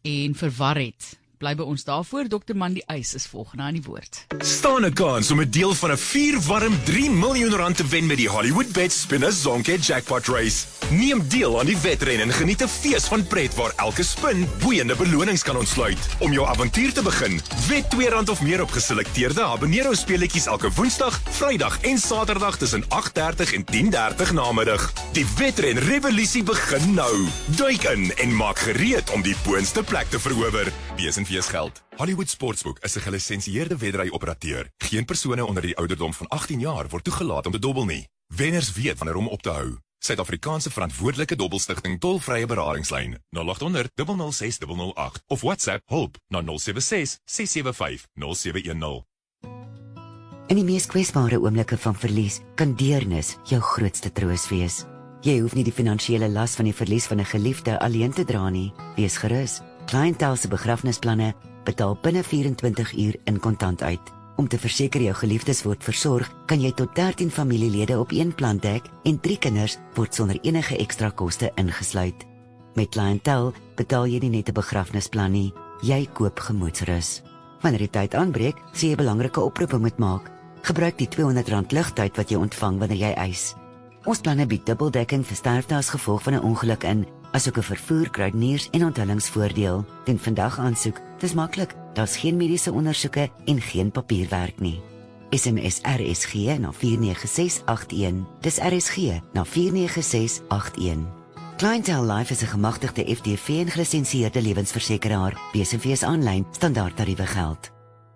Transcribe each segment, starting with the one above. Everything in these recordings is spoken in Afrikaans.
en verwar het. Bly by ons daarvoor, Dr. Mandy Uys is volgende aan die woord. Staan 'n kans om 'n deel van 'n 4 warm R3 miljoen te wen met die Hollywood Spinner Zonke Jackpot Race. Neem deel aan die wedren en geniet 'n fees van pret waar elke spin boeiende belonings kan ontsluit. Om jou avontuur te begin, wed R2 of meer op geselekteerde Habanero speletjies elke Woensdag, Vrydag en Saterdag tussen 8:30 en 10:30 namiddag. Die wedren revolusie begin nou. Duik in en maak gereed om die boonste plek te verower. Wees en fees geld. Hollywood Sportsbook is 'n gelisensieerde wedry-operateur. Geen persone onder die ouderdom van 18 jaar word toegelaat om te dobbel nie. Wenners weet wanneer om op te hou. Suid-Afrikaanse verantwoordelike dobbelstigting tolvrye beradingslyn 0800 006 008 of WhatsApp hulp na 076 675 0710. In die mees kwesbare oomblikke van verlies kan deernis jou grootste troos wees. Jy hoef nie die finansiële las van die verlies van 'n geliefde alleen te dra nie. Wees gerus. Clientele se begrafnisplanne betaal binne 24 uur in kontant uit. Om te verseker jou geliefdes word versorg, kan jy tot 13 familielede op een plan dek en 3 kinders word sonder enige ekstra koste ingesluit. Met Clientele betaal jy nie net 'n begrafnisplan nie, jy koop gemoedsrus. Wanneer die tyd aanbreek, sê jy belangrike oproepe moet maak. Gebruik die R200 ligtyd wat jy ontvang wanneer jy eis. Ons planne bied dubbeldekking vir sterfte as gevolg van 'n ongeluk in, asook 'n vervoer, kruideniers en onthullingsvoordeel. Doen vandag aansoek, dis maklik, daar's geen mediese ondersoeke en geen papierwerk nie. SMS RSG na 49681, dis RSG na 49681. Clientele Life is 'n gemagtigde FDV en gelisensieerde lewensversekeraar. Wees en wees aanlyn, standaard tariewe geld.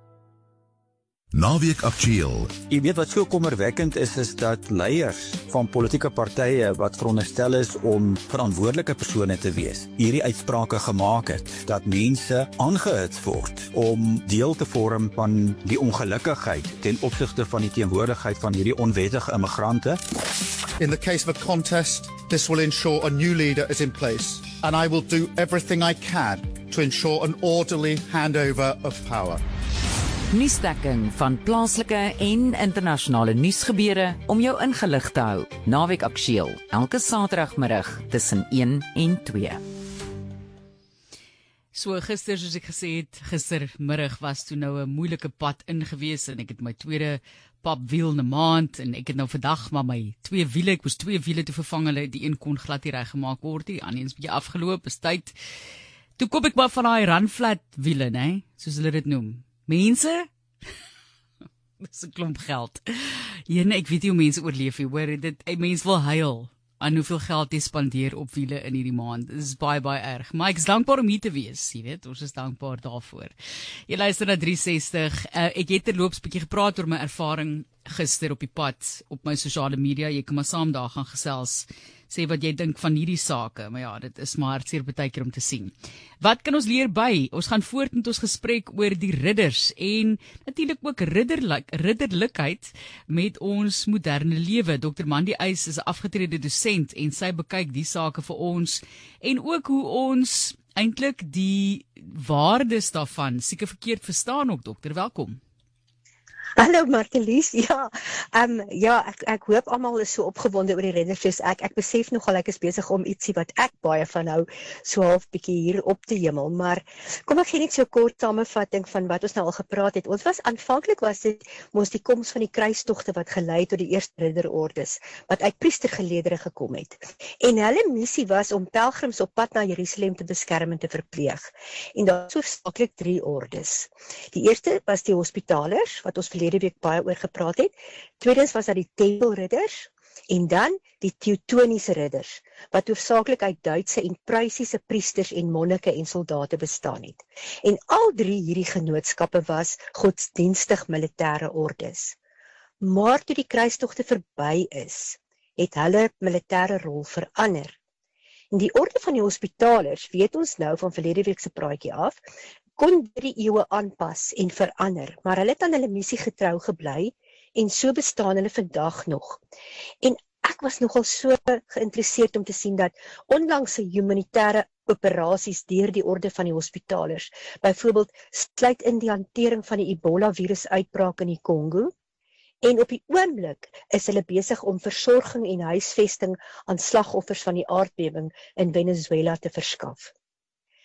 Naweek Aktueel. Jy weet wat so kommerwekkend is dat leiers van politieke partye wat veronderstel is om verantwoordelike persone te wees, hierdie uitsprake gemaak het, dat mense aangehits word om deel te vorm van die ongelukkigheid ten opsigte van die teenwoordigheid van hierdie onwettige immigrante. In the case of a contest, this will ensure a new leader is in place, and I will do everything I can to ensure an orderly handover of power. Nuusdekking van plaaslike en internasionale nuusgebeure om jou ingelig te hou. Naweek Aktueel, elke Saterdagmiddag tussen 1 en 2. So gister, soos ek gesê het, gistermiddag was toe nou 'n moeilike pad ingewees en ek het my tweede papwiel in 'n maand en ek het nou vandag maar my 2 wiele, ek moes 2 wiele te vervang, hulle die een kon glad nie reggemaak word, die ander eens bietjie afgeloop, is tyd. Toe koop ek maar van daai run-flat wiele, né, soos hulle dit noem. Mense, dis 'n klomp geld. Jene, ek weet nie hoe mense oorleef hier, hoor, dit, mens wil huil aan hoeveel geld jy spandeer op wiele in hierdie maand. Dit is baie, baie erg. Maar ek is dankbaar om hier te wees, jy weet, ons is dankbaar daarvoor. Jy luister na 360, ek het terloops bietjie gepraat oor my ervaring gister op die pad, op my sosiale media, jy kan maar saam daar gaan gesels, sê wat jy dink van hierdie sake, maar ja, dit is maar hartseer baie keer om te sien. Wat kan ons leer by? Ons gaan voort met ons gesprek oor die ridders en natuurlik ook ridderlikheid met ons moderne lewe. Dr. Mandy Uys is 'n afgetrede dosent en sy bekyk die sake vir ons en ook hoe ons eintlik die waardes daarvan seker verkeerd verstaan ook, dokter. Welkom. Hallo Martelies, ek hoop almal is so opgewonde oor die Ridderfees. Ek besef nogal ek is besig om ietsie wat ek baie van hou, so half bietjie hier op te hemel, maar kom ek gee net so kort samevatting van wat ons nou al gepraat het. Aanvanklik was dit mos die koms van die kruistogte wat gelei tot die eerste ridderordes, wat uit priestergeleedere gekom het. En hulle missie was om pelgrims op pad na Jerusalem te beskerm en te verpleeg. En daar is hoofsaaklik 3 ordes. Die eerste was die hospitalers, wat ons verlede week baie oor gepraat het. Tweedens was dat die tempelridders en dan die Teutoniese ridders, wat hoofsaaklik uit Duitse en Pruisiese priesters en monnike en soldate bestaan het. En al 3 hierdie genootskappe was godsdienstig militêre ordes. Maar toe die kruistogte verby is, het hulle militêre rol verander. En die orde van die hospitalers, weet ons nou van verlede week se praatjie af, kon deur die eeue aanpas en verander, maar hulle het aan hulle missie getrou gebly en so bestaan hulle vandag nog. En ek was nogal so geïnteresseerd om te sien dat onlangs se humanitêre operasies deur die orde van die hospitalers, byvoorbeeld sluit in die hantering van die Ebola-virus uitbraak in die Kongo, en op die oomblik is hulle besig om versorging en huisvesting aan slagoffers van die aardbewing in Venezuela te verskaf.